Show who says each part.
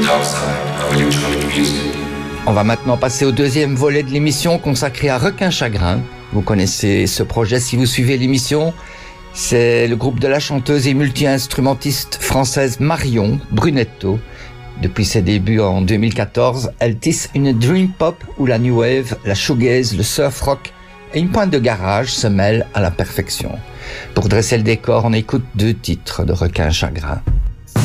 Speaker 1: On va maintenant passer au deuxième volet de l'émission consacré à Requin Chagrin. Vous connaissez ce projet si vous suivez l'émission. C'est le groupe de la chanteuse et multi-instrumentiste française Marion Brunetto. Depuis ses débuts en 2014, elle tisse une dream pop où la new wave, la shoegaze, le surf rock et une pointe de garage se mêlent à la perfection. Pour dresser le décor, on écoute 2 titres de Requin Chagrin.